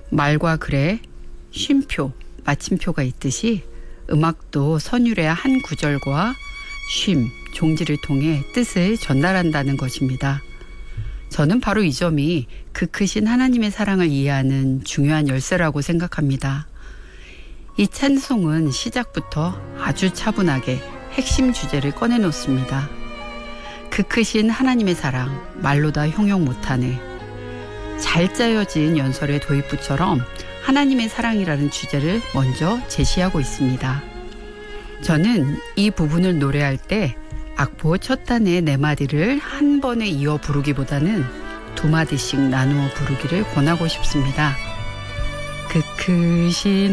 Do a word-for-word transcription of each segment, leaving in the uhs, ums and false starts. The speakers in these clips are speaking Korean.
말과 글에 쉼표, 마침표가 있듯이 음악도 선율의 한 구절과 쉼, 종지를 통해 뜻을 전달한다는 것입니다. 저는 바로 이 점이 그 크신 하나님의 사랑을 이해하는 중요한 열쇠라고 생각합니다. 이 찬송은 시작부터 아주 차분하게 핵심 주제를 꺼내놓습니다. 그 크신 하나님의 사랑, 말로 다 형용 못하네. 잘 짜여진 연설의 도입부처럼 하나님의 사랑이라는 주제를 먼저 제시하고 있습니다. 저는 이 부분을 노래할 때 악보 첫 단의 네 마디를 한 번에 이어 부르기보다는 두 마디씩 나누어 부르기를 권하고 싶습니다. 그 크신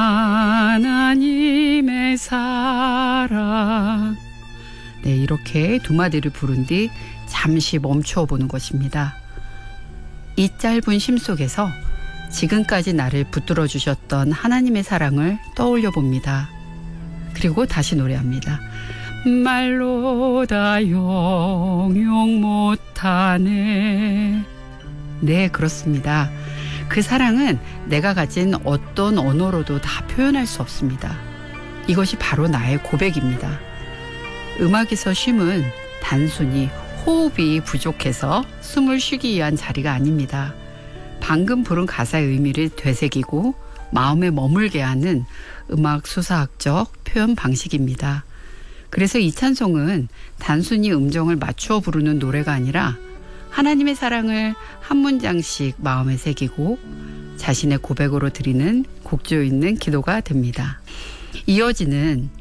하나님의 사랑. 네, 이렇게 두 마디를 부른 뒤 잠시 멈추어 보는 것입니다. 이 짧은 쉼 속에서 지금까지 나를 붙들어 주셨던 하나님의 사랑을 떠올려 봅니다. 그리고 다시 노래합니다. 말로 다 형용 못하네. 네, 그렇습니다. 그 사랑은 내가 가진 어떤 언어로도 다 표현할 수 없습니다. 이것이 바로 나의 고백입니다. 음악에서 쉼은 단순히 호흡이 부족해서 숨을 쉬기 위한 자리가 아닙니다. 방금 부른 가사의 의미를 되새기고 마음에 머물게 하는 음악 수사학적 표현 방식입니다. 그래서 이 찬송은 단순히 음정을 맞추어 부르는 노래가 아니라 하나님의 사랑을 한 문장씩 마음에 새기고 자신의 고백으로 드리는 곡조 있는 기도가 됩니다. 이어지는